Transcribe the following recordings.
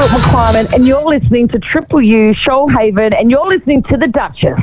Brooke McClymont, and you're listening to Triple U Shoalhaven, and you're listening to The Duchess.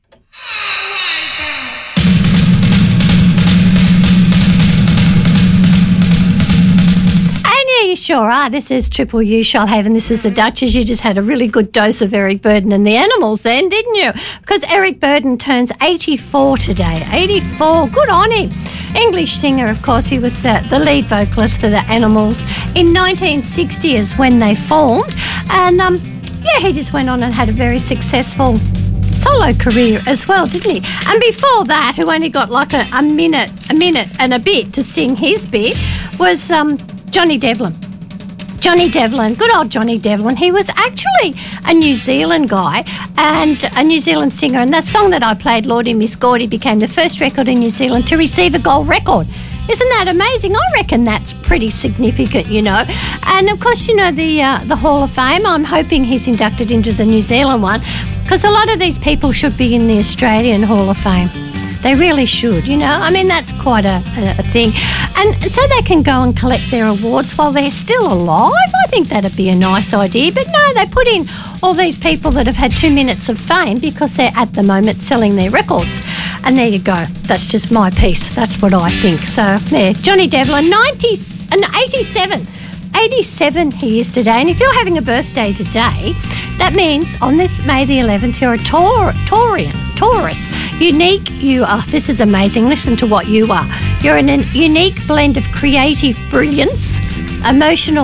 You sure are. This is Triple U Shoalhaven. This is The Duchess. You just had a really good dose of Eric Burdon and the Animals then, didn't you? Because Eric Burdon turns 84 today. 84. Good on him. English singer, of course. He was the lead vocalist for the Animals. In 1960 is when they formed. And, he just went on and had a very successful solo career as well, didn't he? And before that, who only got like a minute and a bit to sing his bit, was Johnny Devlin. Johnny Devlin, good old Johnny Devlin. He was actually a New Zealand guy and a New Zealand singer. And that song that I played, Lordy Miss Gordy, became the first record in New Zealand to receive a gold record. Isn't that amazing? I reckon that's pretty significant, you know. And, of course, you know, the Hall of Fame, I'm hoping he's inducted into the New Zealand one, because a lot of these people should be in the Australian Hall of Fame. They really should, you know. I mean, that's quite a thing. And so they can go and collect their awards while they're still alive. I think that'd be a nice idea. But no, they put in all these people that have had 2 minutes of fame because they're at the moment selling their records. And there you go. That's just my piece. That's what I think. So, there, Johnny Devlin, 87. 87 he is today. And if you're having a birthday today, that means on this May the 11th, you're a Taurus. Unique you are. This is amazing. Listen to what you are. You're a unique blend of creative brilliance, emotional